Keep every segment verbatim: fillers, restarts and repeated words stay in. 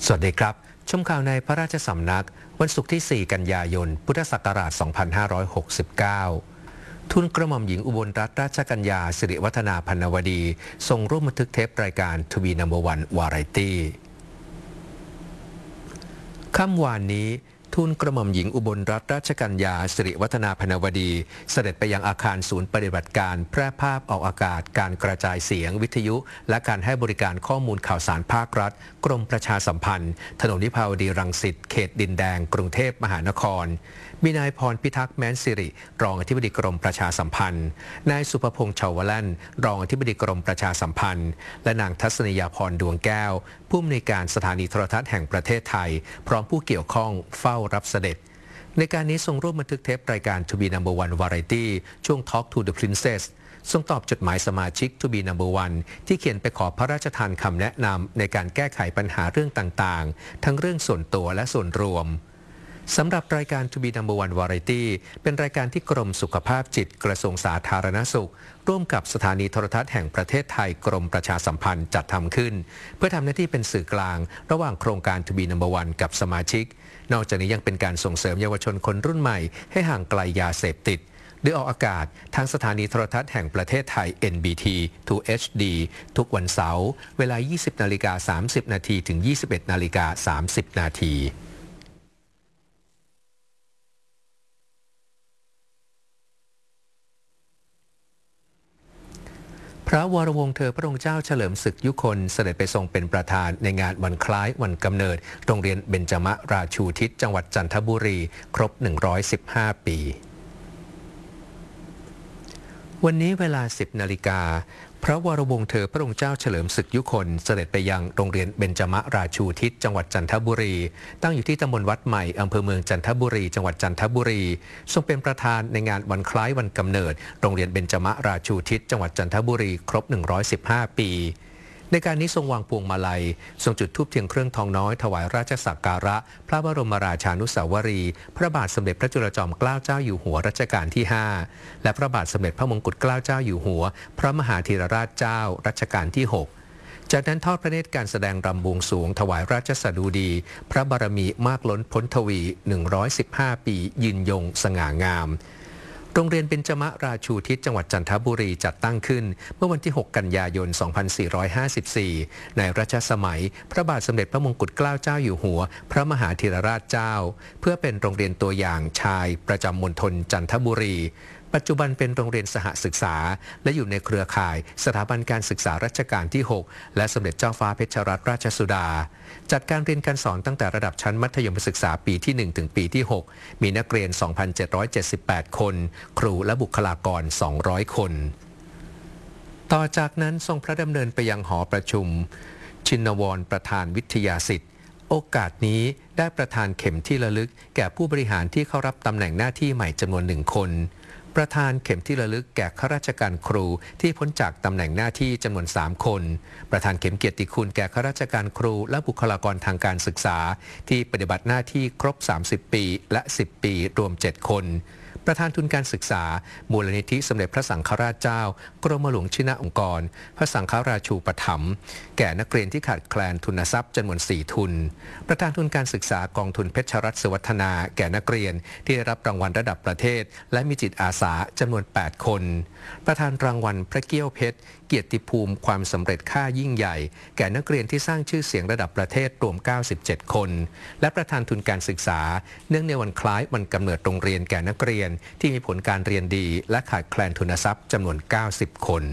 สวัสดีครับชมข่าวในพระราชสำนักวันศุกร์ที่ สี่ กันยายน พุทธศักราช สองพันห้าร้อยหกสิบเก้า ทูลกระหม่อมหญิงอุบลรัตนราชกัญญา สิริวัฒนาพันวดีทรงร่วมบันทึกเทปรายการ To be number one Variety ค่ำวานนี้ทูลกระหม่อมหญิงอุบลรัตนราชกัญญา สิริวัฒนาพันวดีเสด็จไปยังอาคารศูนย์ปฏิบัติการแพร่ภาพออกอากาศการกระจายเสียงวิทยุและการให้บริการข้อมูลข่าวสารภาครัฐกรมประชาสัมพันธ์ถนนวิภาวดีรังสิตเขตดินแดงกรุงเทพมหานครมีนายพรพิทักษ์แม้นสิริรองอธิบดีกรมประชาสัมพันธ์นายสุภพงษ์ชาวแล่นรองอธิบดีกรมประชาสัมพันธ์และนางทัศนียาพรดวงแก้วผู้อำนวยการสถานีโทรทัศน์แห่งประเทศไทยพร้อมผู้เกี่ยวข้องเฝ้ารับเสด็จในการนี้ทรงร่วมบันทึกเทปรายการ To be number one Variety ช่วง Talk to the Princess ทรงตอบจดหมายสมาชิก To be number one ที่เขียนไปขอพระราชทานคำแนะนำในการแก้ไขปัญหาเรื่องต่างๆทั้งเรื่องส่วนตัวและส่วนรวมสำหรับรายการ To be number one Variety เป็นรายการที่กรมสุขภาพจิตกระทรวงสาธารณสุขร่วมกับสถานีโทรทัศน์แห่งประเทศไทยกรมประชาสัมพันธ์จัดทำขึ้นเพื่อทำหน้าที่เป็นสื่อกลางระหว่างโครงการ To be number one กับสมาชิกนอกจากนี้ยังเป็นการส่งเสริมเยาวชนคนรุ่นใหม่ให้ห่างไกลยาเสพติดโดยออกอากาศทางสถานีโทรทัศน์แห่งประเทศไทย เอ็น บี ที ทู เอช ดี ทุกวันเสาร์เวลา ยี่สิบนาฬิกาสามสิบนาทีถึง ยี่สิบเอ็ดนาฬิกาสามสิบนาทีพระวรวงศ์เธอพระองค์เจ้าเฉลิมศึกยุคนเสด็จไปทรงเป็นประธานในงานวันคล้ายวันกำเนิดโรงเรียนเบญจมราชูทิศจังหวัดจันทบุรีครบหนึ่งร้อยสิบห้าปีวันนี้เวลา สิบนาฬิกาพระวรวงศ์เธอพระองค์เจ้าเฉลิมศึกยุคนเสด็จไปยังโรงเรียนเบญจมราชูทิศจังหวัดจันทบุรีตั้งอยู่ที่ตำบลวัดใหม่อำเภอเมืองจันทบุรีจังหวัดจันทบุรีทรงเป็นประธานในงานวันคล้ายวันกำเนิดโรงเรียนเบญจมราชูทิศจังหวัดจันทบุรีครบหนึ่งร้อยสิบห้าปีในการนี้ทรงวางพวงมาลัยทรงจุดธูปเทียนเครื่องทองน้อยถวายราชสักการะพระบรมราชานุสาวรีย์พระบาทสมเด็จพระจุลจอมเกล้าเจ้าอยู่หัวรัชกาลที่ห้าและพระบาทสมเด็จพระมงกุฎเกล้าเจ้าอยู่หัวพระมหาธีรราชเจ้ารัชกาลที่หกจากนั้นทอดพระเนตรการแสดงรำบวงสรวงถวายราชสดุดีพระบารมีมากล้นพ้นทวีหนึ่งร้อยสิบห้าปียืนยงสง่างามโรงเรียนเบญจมราชูทิศจังหวัดจันทบุรีจัดตั้งขึ้นเมื่อวันที่หกกันยายนสองพันสี่ร้อยห้าสิบสี่ในรัชสมัยพระบาทสมเด็จพระมงกุฎเกล้าเจ้าอยู่หัวพระมหาธีรราชเจ้าเพื่อเป็นโรงเรียนตัวอย่างชายประจำมณฑลจันทบุรีปัจจุบันเป็นโรงเรียนสหศึกษาและอยู่ในเครือข่ายสถาบันการศึกษารัชกาลที่หกและสมเด็จเจ้าฟ้าเพชรรัตนราชสุดาจัดการเรียนการสอนตั้งแต่ระดับชั้นมัธยมศึกษาปีที่หนึ่งถึงปีที่หกมีนักเรียน สองพันเจ็ดร้อยเจ็ดสิบแปด คนครูและบุคลากรสองร้อยคนต่อจากนั้นทรงพระดำเนินไปยังหอประชุมชินวรประธานวิทยาสิทธิ์โอกาสนี้ได้ประทานเข็มที่ระลึกแก่ผู้บริหารที่เข้ารับตำแหน่งหน้าที่ใหม่จำนวนหนึ่งคนประธานเข็มที่ระลึกแก่ข้าราชการครูที่พ้นจากตำแหน่งหน้าที่จำนวนสามคนประธานเข็มเกียรติคุณแก่ข้าราชการครูและบุคลากรทางการศึกษาที่ปฏิบัติหน้าที่ครบสามสิบปีและสิบปีรวมเจ็ดคนประธานทุนการศึกษามูลนิธิสมเด็จพระสังฆราชเจ้ากรมหลวงชินองค์กรพระสังฆราชูปถัมภ์แก่นักเรียนที่ขาดแคลนทุนทรัพย์จำนวนสี่ทุนประธานทุนการศึกษากองทุนเพชรรัตน์สวัฒนาแก่นักเรียนที่ได้รับรางวัลระดับประเทศและมีจิตอาสาจำนวนแปดคนประธานรางวัลพระเกี้ยวเพชรเกียรติภูมิความสำเร็จค่ายิ่งใหญ่แก่นักเรียนที่สร้างชื่อเสียงระดับประเทศรวมเก้าสิบเจ็ดคนและประธานทุนการศึกษาเนื่องในวันคล้ายวันกำเนิดโรงเรียนแก่นักเรียนที่มีผลการเรียนดีและขาดแคลนทุนทรัพย์จำนวนเก้าสิบคน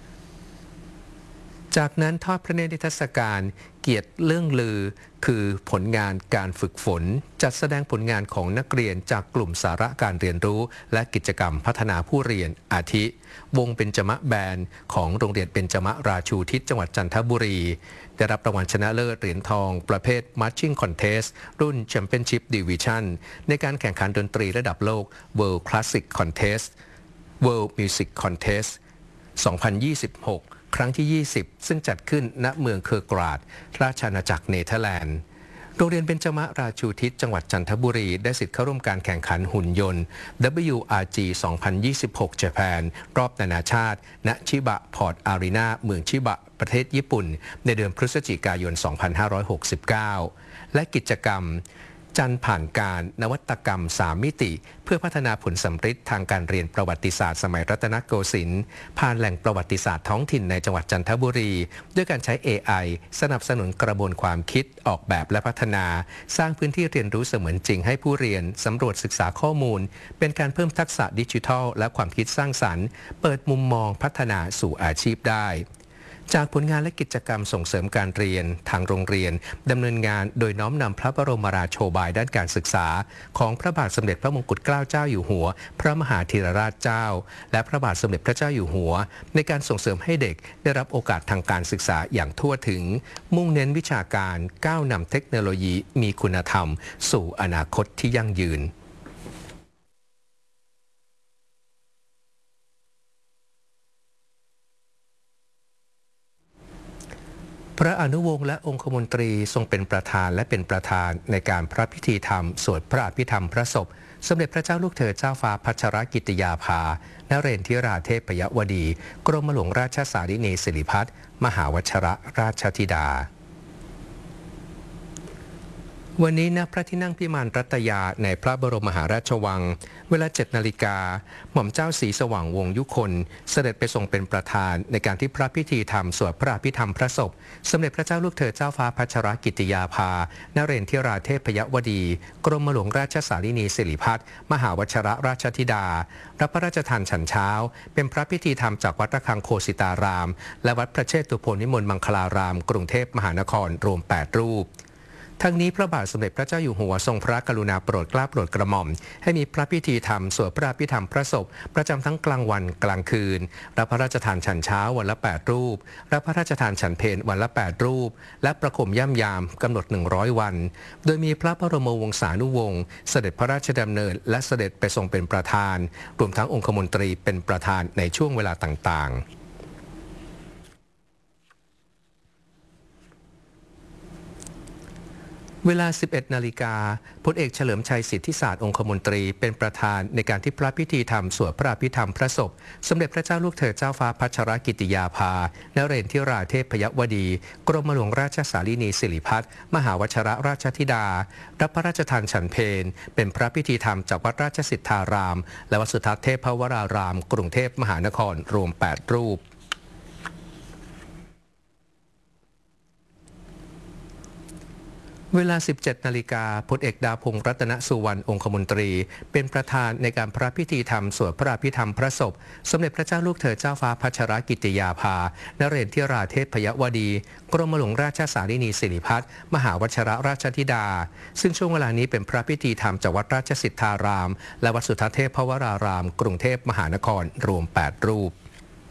จากนั้นทอดพระเนตรนิทรรศการเกียรติเรื่องลือคือผลงานการฝึกฝนจัดแสดงผลงานของนักเรียนจากกลุ่มสาระการเรียนรู้และกิจกรรมพัฒนาผู้เรียนอาทิวงเบญจมแบนด์ของโรงเรียนเบญจมราชูทิศจังหวัดจันทบุรีได้รับรางวัลชนะเลิศเหรียญทองประเภท Marching Contest รุ่น Championship Division ในการแข่งขันดนตรีระดับโลก World Classic Contest World Music Contest สองพันยี่สิบหกครั้งที่ยี่สิบซึ่งจัดขึ้นณเมืองเคอร์กราดราชอาณาจักรเนเธอร์แลนด์โรงเรียนเบญจมราชูทิศจังหวัดจันทบุรีได้สิทธิ์เข้าร่วมการแข่งขันหุ่นยนต์ ดับเบิลยู อาร์ จี สองพันยี่สิบหก Japan รอบนานาชาติณชิบะพอร์ตอารีนาเมืองชิบะประเทศญี่ปุ่นในเดือนพฤศจิกายน สองพันห้าร้อยหกสิบเก้า และกิจกรรมจันผ่านการนวัตกรรมสามมิติเพื่อพัฒนาผลสำฤทธิ์ทางการเรียนประวัติศาสตร์สมัยรัตนโกสินทร์ผ่านแหล่งประวัติศาสตร์ท้องถิ่นในจังหวัดจันทบุรีด้วยการใช้ เอ ไอ สนับสนุนกระบวนความคิดออกแบบและพัฒนาสร้างพื้นที่เรียนรู้เสมือนจริงให้ผู้เรียนสำรวจศึกษาข้อมูลเป็นการเพิ่มทักษะดิจิทัลและความคิดสร้างสรรค์เปิดมุมมองพัฒนาสู่อาชีพได้จากผลงานและกิจกรรมส่งเสริมการเรียนทางโรงเรียนดำเนินงานโดยน้อมนำพระบรมราโชบายด้านการศึกษาของพระบาทสมเด็จพระมงกุฎเกล้าเจ้าอยู่หัวพระมหาธีรราชเจ้าและพระบาทสมเด็จพระเจ้าอยู่หัวในการส่งเสริมให้เด็กได้รับโอกาสทางการศึกษาอย่างทั่วถึงมุ่งเน้นวิชาการก้าวนำเทคโนโลยีมีคุณธรรมสู่อนาคตที่ยั่งยืนพระอนุวงศ์และองคมนตรีทรงเป็นประธานและเป็นประธานในการพระพิธีธรรมสวดพระอภิธรรมพระศพสมเด็จพระเจ้าลูกเธอเจ้าฟ้าพัชรกิติยาภานเรนทิราเทพยวดีกรมหลวงราชสารินีสิริพัฒน์มหาวชรราชธิดาวันนี้ณพระที่นั่งพิมานรัตยาในพระบรมมหาราชวังเวลา เจ็ด นาฬิกาหม่อมเจ้าศรีสว่างวงศ์ยุคนเสด็จไปทรงเป็นประธานในการที่พระพิธีธรรมสวดพระอภิธรรมพระศพสมเด็จพระเจ้าลูกเธอเจ้าฟ้าพัชรกิติยาภานเรนทิราเทพยวดีกรมหลวงราชสารินีสิริพัฒน์มหาวชรราชธิดารับพระราชทานฉันเช้าเป็นพระพิธีธรรมจากวัดระฆังโคสิตารามและวัดพระเชตุพนนิมนต์มังคลารามกรุงเทพมหานครรวมแปดรูปทั้งนี้พระบาทสมเด็จพระเจ้าอยู่หัวทรงพระกรุณาโปรดเกล้าโปรดกระหม่อมให้มีพระพิธีธรรมสวดพระอภิธรรมพระศพประจำทั้งกลางวันกลางคืนรับพระราชทานฉันเช้าวันละแปดรูปรับพระราชทานฉันเพลวันละแปดรูปและประคมย่ำยามกำหนดหนึ่งร้อยวันโดยมีพระบรมวงศานุวงศ์เสด็จพระราชดำเนินและเสด็จไปทรงเป็นประธานรวมทั้งองคมนตรีเป็นประธานในช่วงเวลาต่างๆเวลา สิบเอ็ด นาฬิกาพลเอกเฉลิมชัยสิทธิศาสตร์องคมนตรีเป็นประธานในการที่พระพิธีธรรมสวดพระอภิธรรมพระศพสมเด็จพระเจ้าลูกเธอเจ้าฟ้าพัชรกิติยาภานเรนทิราเทพยวดีกรมหลวงราชสารินีสิริพัฒน์มหาวชรราชธิดารับพระราชทานฉันเพลเป็นพระพิธีธรรมจากวัดราชสิทธารามและวัดสุทัศน์เทพวรารามกรุงเทพมหานครรวมแปดรูปเวลา สิบเจ็ด นาฬิกาพลเอกดาพงษ์รัตนสุวรรณองคมนตรีเป็นประธานในการพระพิธีธรรมสวดพระอภิธรรมพระศพสมเด็จพระเจ้าลูกเธอเจ้าฟ้าพัชรกิติยาภานเรนทิราเทพยวดีกรมหลวงราชสารินีสิริพัฒน์มหาวชรราชธิดาซึ่งช่วงเวลานี้เป็นพระพิธีธรรมจากวัดราชสิทธารามและวัดสุทัศน์เทพวรารามกรุงเทพมหานครรวมแปดรูป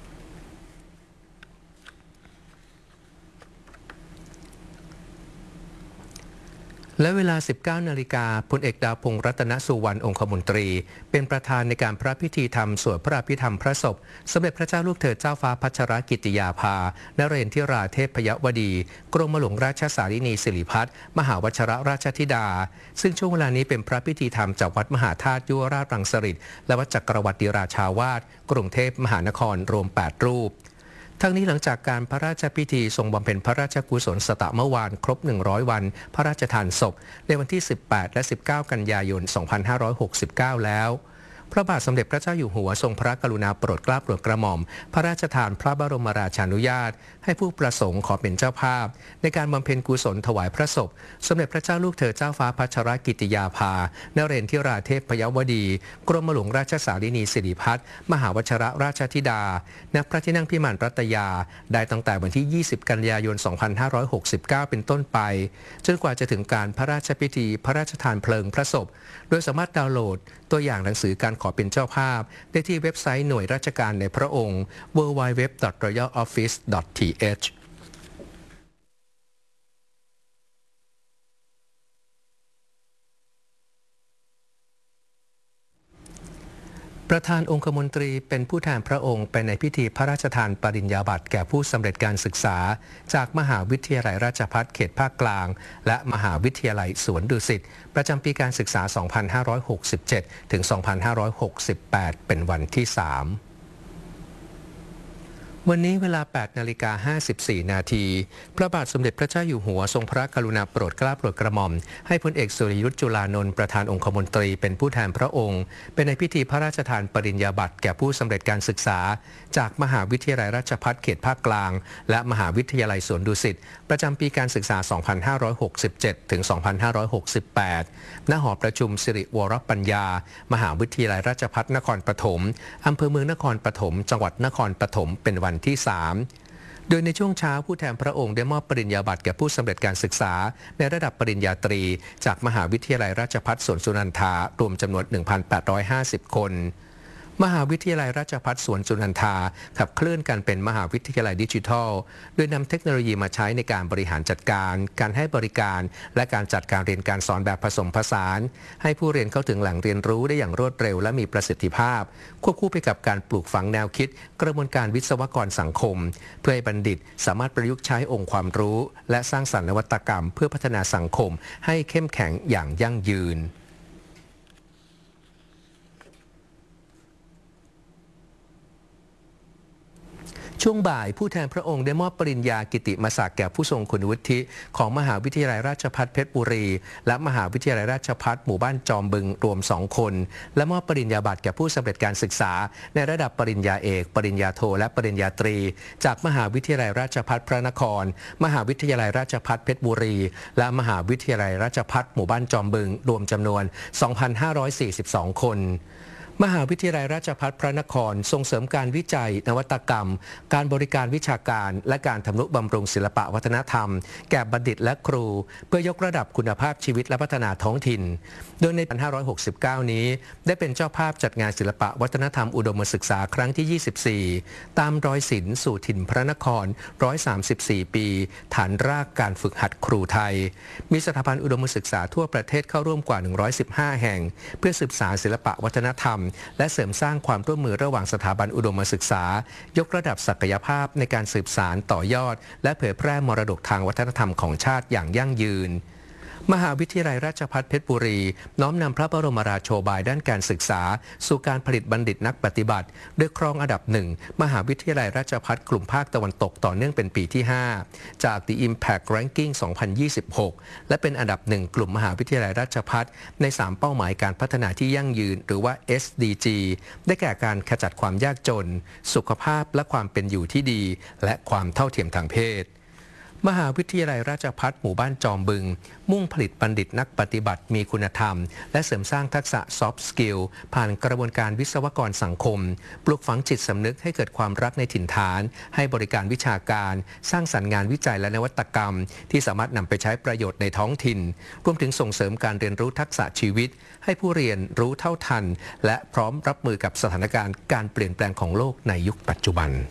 และเวลา สิบเก้า นาฬิกาพลเอกดาพงษ์รัตนสุวรรณองคมนตรีเป็นประธานในการพระพิธีธรรมสวดพระอภิธรรมพระศพสมเด็จพระเจ้าลูกเธอเจ้าฟ้าพัชรกิติยาภานเรนทิราเทพยวดีกรมหลวงราชสารินีสิริพัฒน์มหาวชรราชธิดาซึ่งช่วงเวลานี้เป็นพระพิธีธรรมจากวัดมหาธาตุยุวราชรังสฤษฎ์และวัดจักรวรรดิราชาวาสกรุงเทพมหานครรวมแปดรูปทั้งนี้หลังจากการพระราชพิธีทรงบำเพ็ญพระราชกุศลสตะเมื่อวานครบหนึ่งร้อยวันพระราชทานศพในวันที่ สิบแปด และ สิบเก้า กันยายน สองพันห้าร้อยหกสิบเก้า แล้วพระบาทสมเด็จพระเจ้าอยู่หัวทรงพระกรุณาโปรดเกล้าโปรดกระหม่อมพระราชทานพระบรมราชานุญาตให้ผู้ประสงค์ขอเป็นเจ้าภาพในการบำเพ็ญกุศลถวายพระศพสมเด็จพระเจ้าลูกเธอเจ้าฟ้าพัชรกิติยาภานเรนทิราเทพยวดีกรมหลวงราชสารินีสิริพัฒน์มหาวชรราชธิดาณพระที่นั่งพิมานรัตยาได้ตั้งแต่วันที่ ยี่สิบ กันยายน สองพันห้าร้อยหกสิบเก้า เป็นต้นไปจนกว่าจะถึงการพระราชพิธีพระราชทานเพลิงพระศพโดยสามารถดาวน์โหลดตัวอย่างหนังสือการขอเป็นเจ้าภาพได้ที่เว็บไซต์หน่วยราชการในพระองค์ ดับเบิลยู ดับเบิลยู ดับเบิลยู ดอท รอยัล ออฟฟิศ ดอท ที เอชประธานองคมนตรีเป็นผู้แทนพระองค์ไปในพิธีพระราชทานปริญญาบัตรแก่ผู้สำเร็จการศึกษาจากมหาวิทยาลัยราชภัฏเขตภาคกลางและมหาวิทยาลัยสวนดุสิตประจำปีการศึกษา สองพันห้าร้อยหกสิบเจ็ด ถึง สองพันห้าร้อยหกสิบแปด เป็นวันที่ สามวันนี้เวลา แปดนาฬิกาห้าสิบสี่ นาทีพระบาทสมเด็จพระเจ้าอยู่หัวทรงพระกรุณาโปรดเกล้าโปรดกระหม่อมให้พลเอกสุรยุทธจุลานนท์ประธานองคมนตรีเป็นผู้แทนพระองค์เป็นในพิธีพระราชทานปริญญาบัตรแก่ผู้สำเร็จการศึกษาจากมหาวิทยาลัยราชภัฏเขตภาคกลางและมหาวิทยาลัยสวนดุสิตประจำปีการศึกษา สองพันห้าร้อยหกสิบเจ็ด ถึง สองพันห้าร้อยหกสิบแปด ณ หอประชุมสิริวรปัญญามหาวิทยาลัยราชภัฏนครปฐมอำเภอเมืองนครปฐมจังหวัดนครปฐมเป็นวันที่ สามโดยในช่วงเช้าผู้แทนพระองค์ได้มอบปริญญาบัตรแก่ผู้สำเร็จการศึกษาในระดับปริญญาตรีจากมหาวิทยาลัยราชภัฏสวนสุนันทารวมจำนวน หนึ่งพันแปดร้อยห้าสิบ คนมหาวิทยาลัยราชภัฏสวนสุนันทาขับเคลื่อนกันเป็นมหาวิทยาลัยดิจิทัลโดยนำเทคโนโลยีมาใช้ในการบริหารจัดการการให้บริการและการจัดการเรียนการสอนแบบผสมผสานให้ผู้เรียนเข้าถึงแหล่งเรียนรู้ได้อย่างรวดเร็วและมีประสิทธิภาพควบคู่ไปกับการปลูกฝังแนวคิดกระบวนการวิศวกรสังคมเพื่อให้บัณฑิตสามารถประยุกต์ใช้องค์ความรู้และสร้างสรรค์นวัตกรรมเพื่อพัฒนาสังคมให้เข้มแข็งอย่างยั่งยืนช่วงบ่ายผู้แทนพระองค์ได้มอบปริญญากิติมศักดิ์แก่ผู้ทรงคุณวุฒิของมหาวิทยาลัยราชภัฏเพชรบุรีและมหาวิทยาลัยราชภัฏหมู่บ้านจอมบึงรวมสองคนและมอบปริญญาบัตรแก่ผู้สำเร็จการศึกษาในระดับปริญญาเอกปริญญาโทและปริญญาตรีจากมหาวิทยาลัยราชภัฏพระนครมหาวิทยาลัยราชภัฏเพชรบุรีและมหาวิทยาลัยราชภัฏหมู่บ้านจอมบึงรวมจำนวน สองพันห้าร้อยสี่สิบสอง คนมหาวิทยาลัยราชภัฏพระนครส่งเสริมการวิจัยนวัตกรรมการบริการวิชาการและการทำนุบำรุงศิลปะวัฒนธรรมแก่บัณฑิตและครูเพื่อยกระดับคุณภาพชีวิตและพัฒนาท้องถิ่นโดยในปีสองพันห้าร้อยหกสิบเก้านี้ได้เป็นเจ้าภาพจัดงานศิลปะวัฒนธรรมอุดมศึกษาครั้งที่ ยี่สิบสี่ ตามรอยศิลป์สู่ถิ่นพระนครหนึ่งร้อยสามสิบสี่ ปีฐานรากการฝึกหัดครูไทยมีสถาบันอุดมศึกษาทั่วประเทศเข้าร่วมกว่าหนึ่งร้อยสิบห้าแห่งเพื่อสืบสานศิลปะวัฒนธรรมและเสริมสร้างความร่วมมือระหว่างสถาบันอุดมศึกษายกระดับศักยภาพในการสืบสานต่อยอดและเผยแพร่มรดกทางวัฒนธรรมของชาติอย่างยั่งยืนมหาวิทยาลัยราชภัฏเพชรบุรีน้อมนำพระบรมราโชบายด้านการศึกษาสู่การผลิตบัณฑิตนักปฏิบัติโดยครองอันดับหนึ่งมหาวิทยาลัยราชภัฏกลุ่มภาคตะวันตกต่อเนื่องเป็นปีที่ ห้า จาก The Impact Ranking สองพันยี่สิบหก และเป็นอันดับหนึ่งกลุ่มมหาวิทยาลัยราชภัฏในสามเป้าหมายการพัฒนาที่ยั่งยืนหรือว่า เอส ดี จี ได้แก่การขจัดความยากจนสุขภาพและความเป็นอยู่ที่ดีและความเท่าเทียมทางเพศมหาวิทยาลัยราชภัฏหมู่บ้านจอมบึงมุ่งผลิตบัณฑิตนักปฏิบัติมีคุณธรรมและเสริมสร้างทักษะ Soft Skill ผ่านกระบวนการวิศวกรสังคมปลูกฝังจิตสำนึกให้เกิดความรักในถิ่นฐานให้บริการวิชาการสร้างสรรค์งานวิจัยและนวัตกรรมที่สามารถนำไปใช้ประโยชน์ในท้องถิ่นรวมถึงส่งเสริมการเรียนรู้ทักษะชีวิตให้ผู้เรียนรู้เท่าทันและพร้อมรับมือกับสถานการณ์การเปลี่ยนแปลงของโลกในยุคปัจจุบัน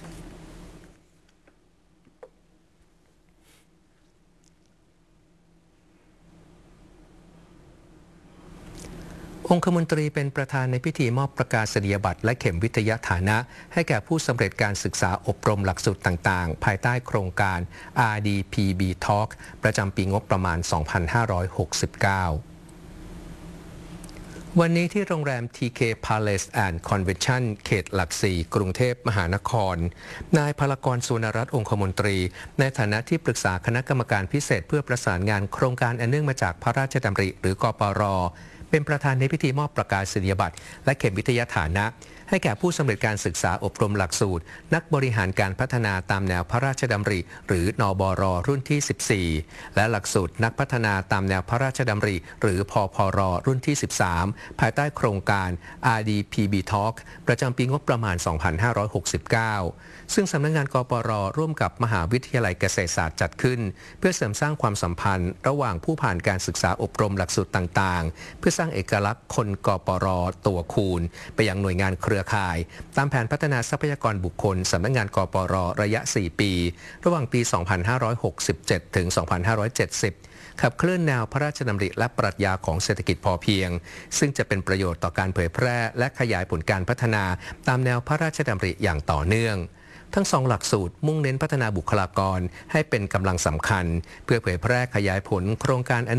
องคมนตรีเป็นประธานในพิธีมอบประกาศนียบัตรและเข็มวิทยาฐานะให้แก่ผู้สำเร็จการศึกษาอบรมหลักสูตรต่างๆภายใต้โครงการ อาร์ ดี พี บี Talk ประจำปีงบประมาณ สองพันห้าร้อยหกสิบเก้า วันนี้ที่โรงแรม ที เค Palace and Convention เขตหลักสี่กรุงเทพมหานครนายพลกร สุวรรณรัตน์องคมนตรีในฐานะที่ปรึกษาคณะกรรมการพิเศษเพื่อประสานงานโครงการอันเนื่องมาจากพระราชดำริหรือกปร.เป็นประธานในพิธีมอบประกาศนียบัตรและเข็มวิทยาฐานะให้แก่ผู้สำเร็จการศึกษาอบรมหลักสูตรนักบริหารการพัฒนาตามแนวพระราชดำริหรือนบร.รุ่นที่ สิบสี่ และหลักสูตรนักพัฒนาตามแนวพระราชดำริหรือพพร.รุ่นที่ สิบสาม ภายใต้โครงการ อาร์ ดี พี บี Talk ประจำปีงบประมาณ สองพันห้าร้อยหกสิบเก้า ซึ่งสำนักงานกปร.ร่วมกับมหาวิทยาลัยเกษตรศาสตร์จัดขึ้นเพื่อเสริมสร้างความสัมพันธ์ระหว่างผู้ผ่านการศึกษาอบรมหลักสูตรต่างๆเพื่อสร้างเอกลักษณ์คนกปร.ตัวคูณไปยังหน่วยงานเครือข่ายตามแผนพัฒนาทรัพยากรบุคคลสำนักงานกปร.ระยะ สี่ ปีระหว่างปี สองพันห้าร้อยหกสิบเจ็ด ถึง สองพันห้าร้อยเจ็ดสิบขับเคลื่อนแนวพระราชดำริและปรัชญาของเศรษฐกิจพอเพียงซึ่งจะเป็นประโยชน์ต่อการเผยแพร่และขยายผลการพัฒนาตามแนวพระราชดำริอย่างต่อเนื่องทั้งสองหลักสูตรมุ่งเน้นพัฒนาบุคลากรให้เป็นกำลังสำคัญเพื่อเผยแพร่ขยายผลโครงการ